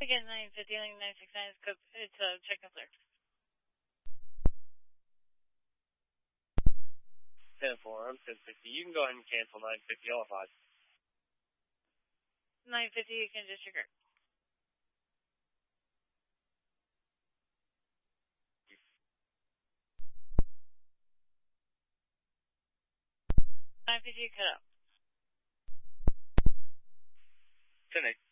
Again, 950, 969 is code. It's check and clear. 10-4, I'm 1060. You can go ahead and cancel 950, all 5. 950, you can disregard. $950, cut out. 10-8.